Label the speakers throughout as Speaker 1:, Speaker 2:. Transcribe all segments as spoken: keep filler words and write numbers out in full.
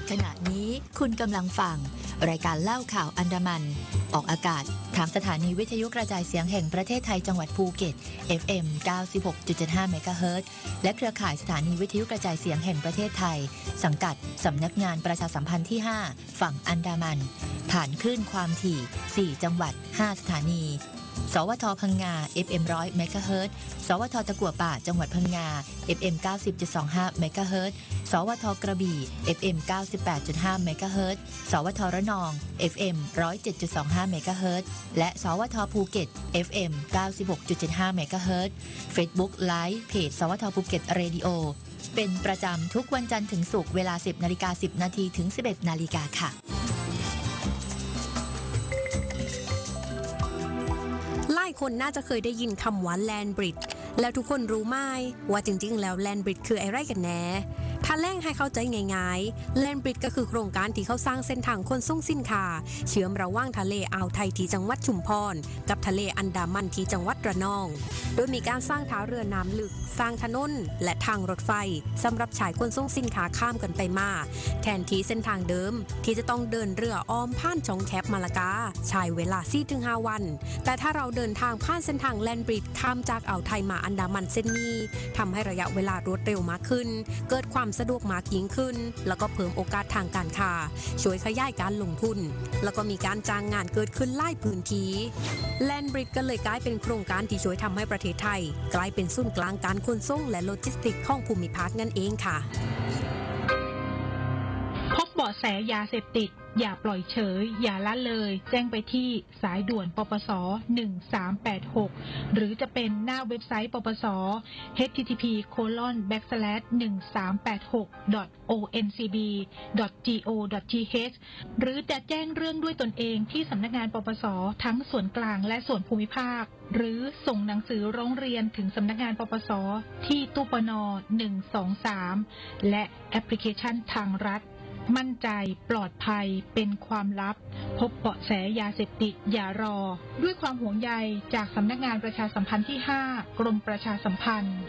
Speaker 1: ขณะนี้คุณกำลังฟังรายการเล่าข่าวอันดามันออกอากาศทางสถานีวิทยุกระจายเสียงแห่งประเทศไทยจังหวัดภูเก็ต เอฟ เอ็ม เก้าสิบหกจุดเจ็ดห้า เมกะเฮิรตซ์และเครือข่ายสถานีวิทยุกระจายเสียงแห่งประเทศไทยสังกัดสำนักงานประชาสัมพันธ์ที่ห้าฝั่งอันดามันผ่านคลื่นความถี่สี่จังหวัดห้าสถานีสวทพังงา เอฟ เอ็ม หนึ่งร้อย เมกะเฮิรตซ์สวทตะกั่วป่าจังหวัดพังงา เอฟ เอ็ม เก้าสิบจุดสองห้า เมกะเฮิรตซ์สวทกระบี่ เอฟ เอ็ม เก้าสิบแปดจุดห้า เมกะเฮิรตซ์สวทระนอง เอฟ เอ็ม หนึ่งร้อยเจ็ดจุดสองห้า เมกะเฮิรตซ์และสวทภูเก็ต เอฟ เอ็ม เก้าสิบหกจุดเจ็ดห้า เมกะเฮิรตซ์ Facebook Live เพจสวทภูเก็ตเรดิโอเป็นประจำทุกวันจันทร์ถึงศุกร์เวลา สิบนาฬิกาสิบนาทีถึง สิบเอ็ดนาฬิกาค่ะ
Speaker 2: หลายคนน่าจะเคยได้ยินคำว่าแลนด์บริดจ์แล้วทุกคนรู้ไหมว่าจริงๆแล้วแลนด์บริดจ์คืออะไรกันแน่ถ้าแล่งให้เข้าใจง่ายๆแลนด์บริดจ์ก็คือโครงการที่เขาสร้างเส้นทางขนส่งสินค้าเชื่อมระหว่างทะเลอ่าวไทยที่จังหวัดชุมพรกับทะเลอันดามันที่จังหวัดระนองโดยมีการสร้างท่าเรือน้ำลึกสร้างถนนและทางรถไฟสำหรับใช้ขนส่งสินค้าข้ามกันไปมาแทนที่เส้นทางเดิมที่จะต้องเดินเรืออ้อมผ่านช่องแคบมาลากาใช้เวลา สี่ถึงห้า วันแต่ถ้าเราเดินทางผ่านเส้นทางแลนด์บริดจ์ข้ามจากอ่าวไทยมาอันดามันเส้นนี้ทำให้ระยะเวลารวดเร็วมากขึ้นเกิดความสะดวกมากยิ่งขึ้นแล้วก็เพิ่มโอกาสทางการค้าช่วยขยายการลงทุนแล้วก็มีการจ้างงานเกิดขึ้นหลายพื้นที่แลนด์บริดจ์ก็เลยกลายเป็นโครงการที่ช่วยทำให้ประเทศไทยกลายเป็นศูนย์กลางการขนส่งและโลจิสติกส์ของภูมิภาคนั่นเองค่ะ
Speaker 3: พบเบาะแสยาเสพติดอย่าปล่อยเฉยอย่าละเลยแจ้งไปที่สายด่วนปปสหนึ่งสามแปดหกหรือจะเป็นหน้าเว็บไซต์ปปส เอช ที ที พี โคลอน แบ็คสแลช หนึ่งสามแปดหก ดอท โอ เอ็น ซี บี ดอท จี โอ ดอท ที เอช หรือจะแจ้งเรื่องด้วยตนเองที่สำนักงานปปสทั้งส่วนกลางและส่วนภูมิภาคหรือส่งหนังสือร้องเรียนถึงสำนักงานปปสที่ตู้ปนหนึ่งสองสามและแอปพลิเคชันทางรัฐมั่นใจปลอดภัยเป็นความลับพบเบาะแสยาเสพติดอย่ารอด้วยความห่วงใยจากสำนักงานประชาสัมพันธ์ที่ห้ากรมประชาสัมพันธ์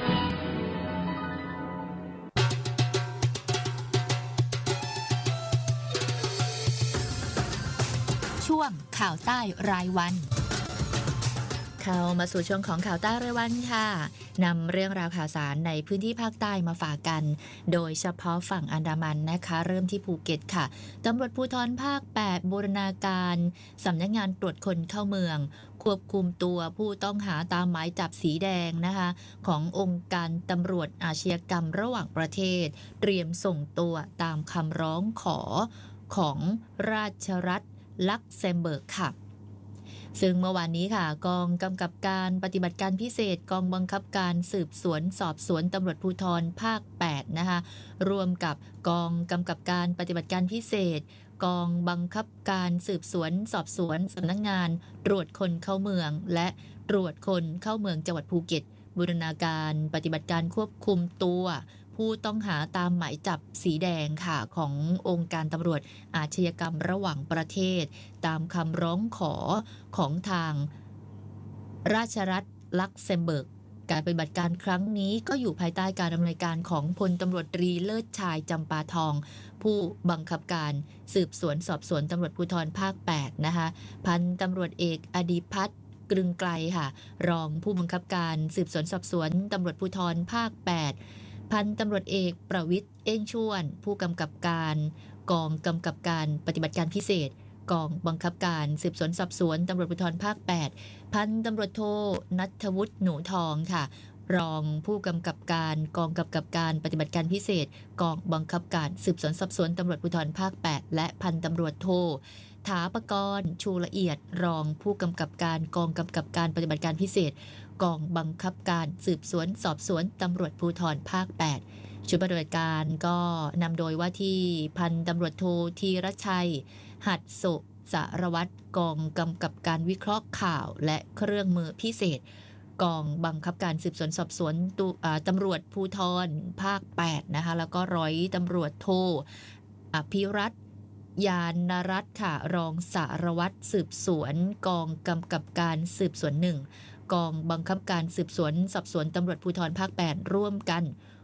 Speaker 1: ช่วงข่าวใต้รายวันเข้ามาสู่ช่วงของข่าวใต้รายวันค่ะนำเรื่องราวข่าวสารในพื้นที่ภาคใต้มาฝากกันโดยเฉพาะฝั่งอันดามันนะคะเริ่มที่ภูเก็ตค่ะตำรวจภูธรภาคแปดบูรณาการสำนักงานตรวจคนเข้าเมืองควบคุมตัวผู้ต้องหาตามหมายจับสีแดงนะคะขององค์การตำรวจอาชญากรรมระหว่างประเทศเตรียมส่งตัวตามคำร้องขอของราชรัฐลักเซมเบิร์กค่ะซึ่งเมื่อวานนี้ค่ะกองกำกับการปฏิบัติการพิเศษกองบังคับการสืบสวนสอบสวนตำรวจภูธรภาคแปดนะคะรวมกับกองกำกับการปฏิบัติการพิเศษกองบังคับการสืบสวนสอบสวนสำนักงานตรวจคนเข้าเมืองและตรวจคนเข้าเมืองจังหวัดภูเก็ตบูรณาการปฏิบัติการควบคุมตัวผู้ต้องหาตามหมายจับสีแดงค่ะขององค์การตำรวจอาชญากรรมระหว่างประเทศตามคำร้องขอของทางราชรัฐลักเซมเบิร์กการปฏิบัติการครั้งนี้ก็อยู่ภายใต้การดำเนินการของพลตำรวจตรีเลิศชายจำปาทองผู้บังคับการสืบสวนสอบสวนตำรวจภูธรภาคแปดนะคะพันตำรวจเอกอดิพัฒน์กรึงไกลค่ะรองผู้บังคับการสืบสวนสอบสวนตำรวจภูธรภาคแปดพันตำรวจเอกประวิทย์เอ้งชวนผู้กำกับการกองกำกับการปฏิบัติการพิเศษกองบังคับการสืบสวนสอบสวนตำรวจภูธรภาคแปดพันตำรวจโทณัฐวุฒิหนูทองค่ะรองผู้กำกับการกองกำกับการปฏิบัติการพิเศษกองบังคับการสืบสวนสอบสวนตำรวจภูธรภาคแปดและพันตำรวจโทถาปกรณ์ชูละเอียดรองผู้กำกับการกองกำกับการปฏิบัติการพิเศษกองบังคับการสืบสวนสอบสวนตำรวจภูธรภาคแปดชุดปฏิบัติการก็นำโดยว่าที่พันตำรวจโทธีรชัยหัตถสุสารวัตรกองกำกับการวิเคราะห์ข่าวและเครื่องมือพิเศษกองบังคับการสืบสวนสอบสวนตำรวจภูธรภาคแปดนะคะแล้วก็ร้อยตำรวจโทอภิรัตน์ยานรัตน์ค่ะรองสารวัตรสืบสวนกองกำกับการสืบสวนหนึ่งกองบังคับการสืบสวนสอบสวนตำรวจภูธรภาคแปดร่วมกัน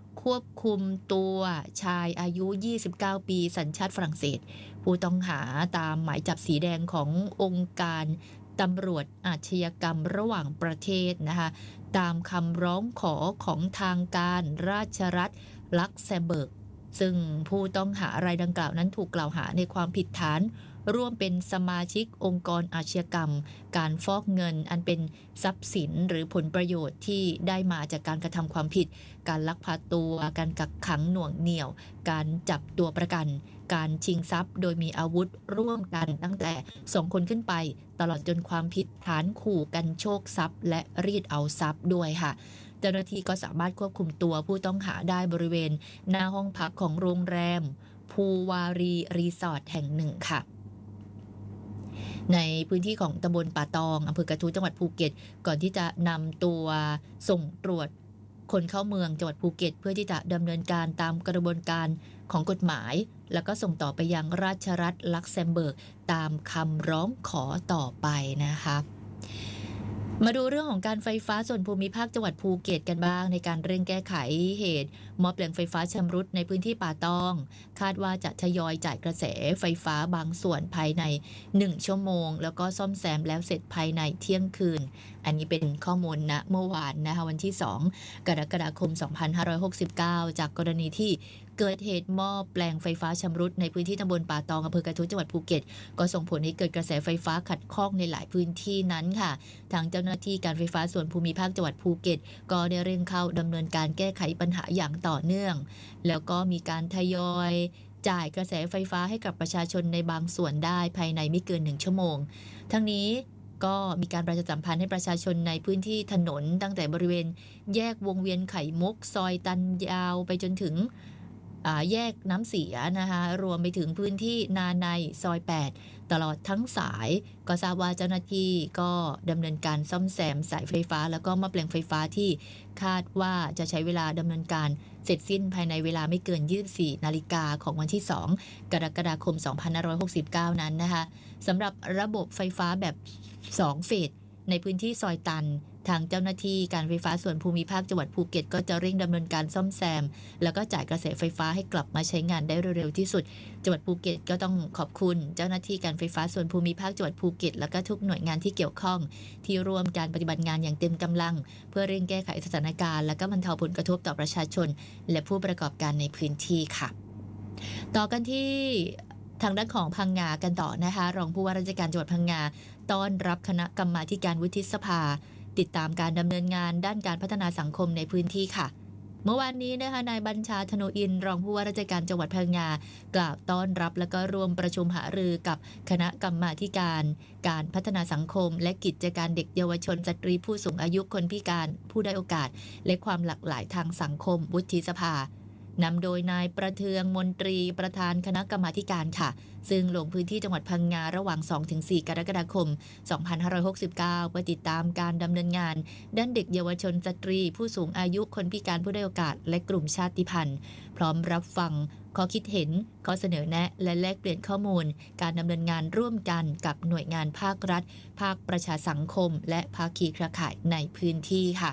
Speaker 1: ควบคุมตัวชายอายุยี่สิบเก้าปีสัญชาติฝรั่งเศสผู้ต้องหาตามหมายจับสีแดงขององค์การตำรวจอาชญากรรมระหว่างประเทศนะคะตามคำร้องขอของทางการราชรัฐลักเซมเบิร์กซึ่งผู้ต้องหารายดังกล่าวนั้นถูกกล่าวหาในความผิดฐานร่วมเป็นสมาชิกองค์กรอาชญากรรมการฟอกเงินอันเป็นทรัพย์สินหรือผลประโยชน์ที่ได้มาจากการกระทำความผิดการลักพาตัวการกักขังหน่วงเหนี่ยวการจับตัวประกันการชิงทรัพย์โดยมีอาวุธร่วมกันตั้งแต่สองคนขึ้นไปตลอดจนความผิดฐานขู่กันโชคทรัพย์และรีดเอาทรัพย์ด้วยค่ะเจ้าหน้าที่ก็สามารถควบคุมตัวผู้ต้องหาได้บริเวณหน้าห้องพักของโรงแรมภูวารีรีสอร์ทแห่งหนึ่งค่ะในพื้นที่ของตำบลป่าตองอำเภอกระทู้จังหวัดภูเก็ตก่อนที่จะนำตัวส่งตรวจคนเข้าเมืองจังหวัดภูเก็ตเพื่อที่จะดำเนินการตามกระบวนการของกฎหมายแล้วก็ส่งต่อไปยังราชรัฐลักเซมเบิร์กตามคำร้องขอต่อไปนะคะมาดูเรื่องของการไฟฟ้าส่วนภูมิภาคจังหวัดภูเก็ตกันบ้างในการเร่งแก้ไขเหตุมอบแหล่งไฟฟ้าชำรุดในพื้นที่ป่าตองคาดว่าจะทยอยจ่ายกระแสไฟฟ้าบางส่วนภายในหนึ่งชั่วโมงแล้วก็ซ่อมแซมแล้วเสร็จภายในเที่ยงคืนอันนี้เป็นข้อมูลณเมื่อวานนะคะวันที่สองกรกฎาคมสองพันห้าร้อยหกสิบเก้าจากกรณีที่เกิดเหตุหม้อแปลงไฟฟ้าชำรุดในพื้นที่ตำบลป่าตองอำเภอกระทู้จังหวัดภูเก็ตก็ส่งผลให้เกิดกระแสไฟฟ้าขัดข้องในหลายพื้นที่นั้นค่ะทางเจ้าหน้าที่การไฟฟ้าส่วนภูมิภาคจังหวัดภูเก็ตก็ได้เร่งเข้าดำเนินการแก้ไขปัญหาอย่างต่อเนื่องแล้วก็มีการทยอยจ่ายกระแสไฟฟ้าให้กับประชาชนในบางส่วนได้ภายในไม่เกินหนึ่งชั่วโมงทั้งนี้ก็มีการประชาสัมพันธ์ให้ประชาชนในพื้นที่ถนนตั้งแต่บริเวณแยกวงเวียนไข่มุกซอยตันยาวไปจนถึงแยกน้ำเสียนะคะรวมไปถึงพื้นที่นาในซอยแปดตลอดทั้งสายก็ทราบว่าเจ้าหน้าที่ก็ดำเนินการซ่อมแซมสายไฟฟ้าแล้วก็มอบแปลงไฟฟ้าที่คาดว่าจะใช้เวลาดำเนินการเสร็จสิ้นภายในเวลาไม่เกินยี่สิบสี่นาฬิกาของวันที่สองกรกฎาคมสองพันห้าร้อยหกสิบเก้านั้นนะคะสำหรับระบบไฟฟ้าแบบสองเฟสในพื้นที่ซอยตันทางเจ้าหน้าที่การไฟฟ้าส่วนภูมิภาคจังหวัดภูเก็ตก็จะเร่งดำเนินการซ่อมแซมแล้วก็จ่ายกระแสไฟฟ้าให้กลับมาใช้งานได้เร็วๆที่สุดจังหวัดภูเก็ตก็ต้องขอบคุณเจ้าหน้าที่การไฟฟ้าส่วนภูมิภาคจังหวัดภูเก็ตแล้วก็ทุกหน่วยงานที่เกี่ยวข้องที่ร่วมการปฏิบัติงานอย่างเต็มกำลังเพื่อเร่งแก้ไขสถานการณ์และก็บรรเทาผลกระทบต่อประชาชนและผู้ประกอบการในพื้นที่ค่ะต่อกันที่ทางด้านของพังงากันต่อนะคะรองผู้ว่าราชการจังหวัดพังงาต้อนรับคณะกรรมาธิการวุฒิสภาติดตามการดำเนินงานด้านการพัฒนาสังคมในพื้นที่ค่ะเมื่อวานนี้นะคะนายบัญชาธนูอินทร์รองผู้ว่าราชการจังหวัดพังงากล่าวต้อนรับและก็ร่วมประชุมหารือกับคณะกรรมาธิการการพัฒนาสังคมและกิจการเด็กเยาวชนสตรีผู้สูงอายุคนพิการผู้ได้โอกาสและความหลากหลายทางสังคมวุฒิสภานำโดยนายประเทืองมนตรีประธานคณะกรรมาธิการค่ะซึ่งลงพื้นที่จังหวัดพังงาระหว่าง สองถึงสี่ กรกฎาคม สองพันห้าร้อยหกสิบเก้า เพื่อติดตามการดำเนินงานด้านเด็กเยาวชนสตรีผู้สูงอายุคนพิการผู้ด้อยโอกาสและกลุ่มชาติพันธุ์พร้อมรับฟังข้อคิดเห็นข้อเสนอแนะและแลกเปลี่ยนข้อมูลการดำเนินงานร่วมกันกับหน่วยงานภาครัฐภาคประชาสังคมและภาคีเครือข่ายในพื้นที่ค่ะ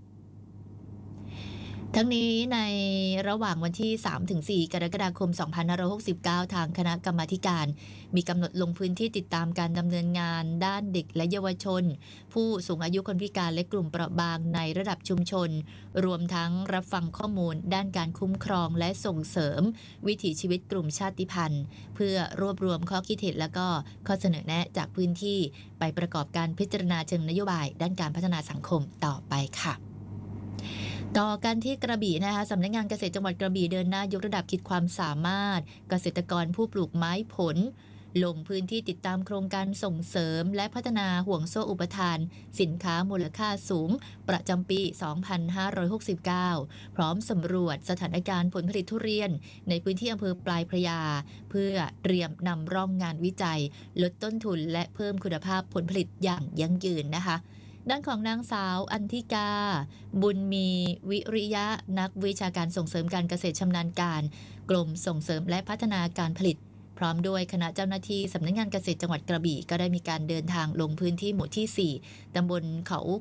Speaker 1: ทั้งนี้ในระหว่างวันที่ สามถึงสี่ กรกฎาคม สองพันห้าร้อยหกสิบเก้า ทางคณะกรรมาธิการมีกำหนดลงพื้นที่ติดตามการดำเนินงานด้านเด็กและเยาวชนผู้สูงอายุคนพิการและกลุ่มเปราะบางในระดับชุมชนรวมทั้งรับฟังข้อมูลด้านการคุ้มครองและส่งเสริมวิถีชีวิตกลุ่มชาติพันธุ์เพื่อรวบรวมข้อคิดเห็นและก็ข้อเสนอแนะจากพื้นที่ไปประกอบการพิจารณาเชิงนโยบายด้านการพัฒนาสังคมต่อไปค่ะต่อกันที่กระบี่นะคะสำนักงานเกษตรจังหวัดกระบี่เดินหน้ายกระดับขีดความสามารถเกษตรกรผู้ปลูกไม้ผลลงพื้นที่ติดตามโครงการส่งเสริมและพัฒนาห่วงโซ่อุปทานสินค้ามูลค่าสูงประจำปี สองพันห้าร้อยหกสิบเก้า พร้อมสำรวจสถานการณ์ผลผลิตทุเรียนในพื้นที่อำเภอปลายพระยาเพื่อเตรียมนำร่องงานวิจัยลดต้นทุนและเพิ่มคุณภาพผลผลิตอย่างยั่งยืนนะคะด้านของนางสาวอันธิกาบุญมีวิริยะนักวิชาการส่งเสริมการเกษตรชำนาญการกรมส่งเสริมและพัฒนาการผลิตพร้อมด้วยคณะเจ้าหน้าที่สำนักงานเกษตรจังหวัดกระบี่ก็ได้มีการเดินทางลงพื้นที่หมู่ที่สี่ตำบลเขา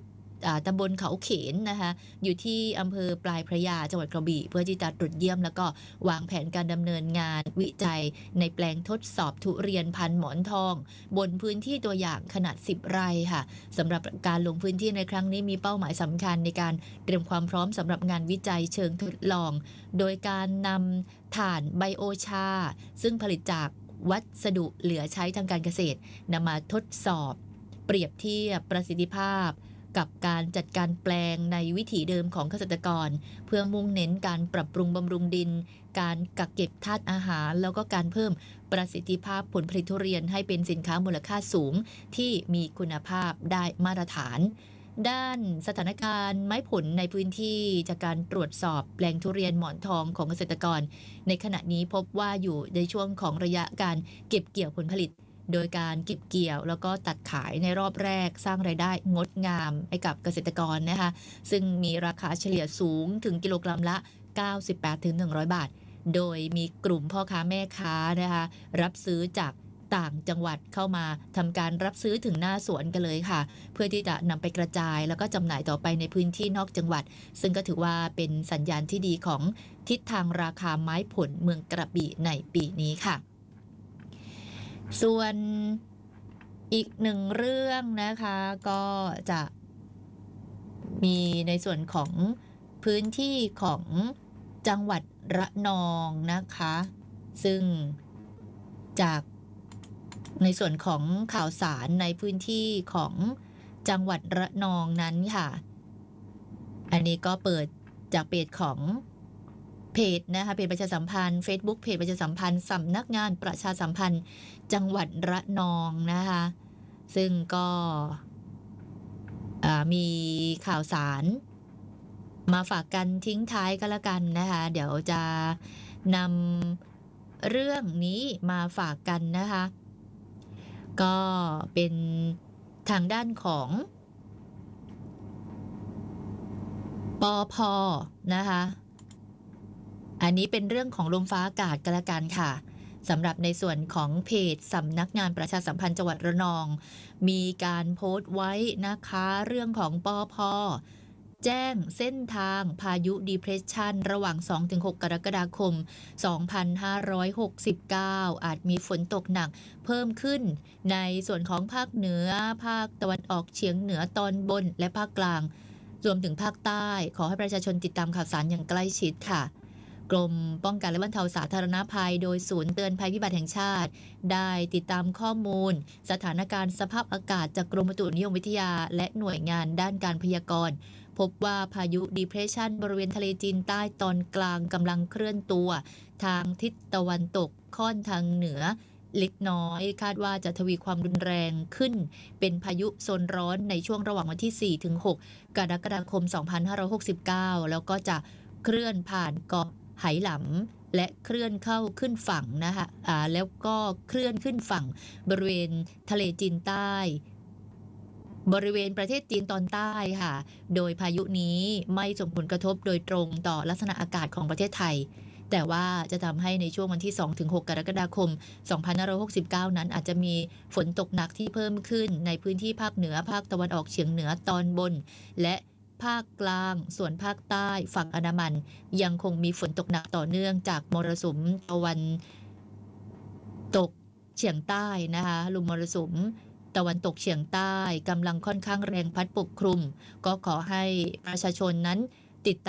Speaker 1: ตำบลเขาเขนนะคะอยู่ที่อำเภอปลายพระยาจังหวัดกระบี่เพื่อที่จะตรวจเยี่ยมแล้วก็วางแผนการดำเนินงานวิจัยในแปลงทดสอบทุเรียนพันธุ์หมอนทองบนพื้นที่ตัวอย่างขนาดสิบไร่ค่ะสำหรับการลงพื้นที่ในครั้งนี้มีเป้าหมายสำคัญในการเตรียมความพร้อมสำหรับงานวิจัยเชิงทดลองโดยการนำถ่านไบโอชาซึ่งผลิตจากวัสดุเหลือใช้ทางการเกษตรนำมาทดสอบเปรียบเทียบประสิทธิภาพกับการจัดการแปลงในวิถีเดิมของเกษตรกรเพื่อมุ่งเน้นการปรับปรุงบำรุงดินการกักเก็บธาตุอาหารแล้วก็การเพิ่มประสิทธิภาพผลผลิตทุเรียนให้เป็นสินค้ามูลค่าสูงที่มีคุณภาพได้มาตรฐานด้านสถานการณ์ไม้ผลในพื้นที่จากการตรวจสอบแปลงทุเรียนหมอนทองของเกษตรกรในขณะนี้พบว่าอยู่ในช่วงของระยะการเก็บเกี่ยวผลผลิตโดยการเก็บเกี่ยวแล้วก็ตัดขายในรอบแรกสร้างรายได้งดงามให้กับเกษตรกรนะคะซึ่งมีราคาเฉลี่ยสูงถึงกิโลกรัมละ เก้าสิบแปดถึงหนึ่งร้อย บาทโดยมีกลุ่มพ่อค้าแม่ค้านะคะรับซื้อจากต่างจังหวัดเข้ามาทำการรับซื้อถึงหน้าสวนกันเลยค่ะเพื่อที่จะนำไปกระจายแล้วก็จำหน่ายต่อไปในพื้นที่นอกจังหวัดซึ่งก็ถือว่าเป็นสัญญาณที่ดีของทิศทางราคาไม้ผลเมืองกระบี่ในปีนี้ค่ะส่วนอีกหนึ่งเรื่องนะคะก็จะมีในส่วนของพื้นที่ของจังหวัดระนองนะคะซึ่งจากในส่วนของข่าวสารในพื้นที่ของจังหวัดระนองนั้นค่ะอันนี้ก็เปิดจากเพจของเพจนะคะเพจประชาสัมพันธ์ Facebook เพจประชาสัมพันธ์สำนักงานประชาสัมพันธ์จังหวัดระนองนะคะซึ่งก็มีข่าวสารมาฝากกันทิ้งท้ายก็แล้วกันนะคะเดี๋ยวจะนำเรื่องนี้มาฝากกันนะคะก็เป็นทางด้านของปภ.นะคะอันนี้เป็นเรื่องของลมฟ้าอากาศกันละกันค่ะสำหรับในส่วนของเพจสำนักงานประชาสัมพันธ์จังหวัดระนองมีการโพสต์ไว้นะคะเรื่องของปภ.แจ้งเส้นทางพายุ Depression ระหว่าง สองถึงหก กรกฎาคม สองพันห้าร้อยหกสิบเก้า อาจมีฝนตกหนักเพิ่มขึ้นในส่วนของภาคเหนือภาคตะวันออกเฉียงเหนือตอนบนและภาคกลางรวมถึงภาคใต้ขอให้ประชาชนติดตามข่าวสารอย่างใกล้ชิดค่ะกรมป้องกันและบรรเทาสาธารณภัยโดยศูนย์เตือนภัยพิบัติแห่งชาติได้ติดตามข้อมูลสถานการณ์สภาพอากาศจากกรมอุตุนิยมวิทยาและหน่วยงานด้านการพยากรณ์พบว่าพายุ Depression บริเวณทะเลจีนใต้ตอนกลางกำลังเคลื่อนตัวทางทิศตะวันตกค่อนทางเหนือเล็กน้อยคาดว่าจะทวีความรุนแรงขึ้นเป็นพายุโซนร้อนในช่วงระหว่างวันที่ สี่ถึงหก กรกฎาคม สองพันห้าร้อยหกสิบเก้า แล้วก็จะเคลื่อนผ่านเกาะไหหลำและเคลื่อนเข้าขึ้นฝั่งนะคะอ่าแล้วก็เคลื่อนขึ้นฝั่งบริเวณทะเลจีนใต้บริเวณประเทศจีนตอนใต้ค่ะโดยพายุนี้ไม่ส่งผลกระทบโดยตรงต่อลักษณะอากาศของประเทศไทยแต่ว่าจะทำให้ในช่วงวันที่ สองถึงหก กรกฎาคม สองพันห้าร้อยหกสิบเก้า นั้นอาจจะมีฝนตกหนักที่เพิ่มขึ้นในพื้นที่ภาคเหนือภาคตะวันออกเฉียงเหนือตอนบนและภาคกลางส่วนภาคใต้ฝั่งอันดามันยังคงมีฝนตกหนักต่อเนื่องจากมรสุมตะวันตกเฉียงใต้นะคะลมมรสุมตะวันตกเฉียงใต้กำลังค่อนข้างแรงพัดปกคลุมก็ขอให้ประชาชนนั้นติดตาม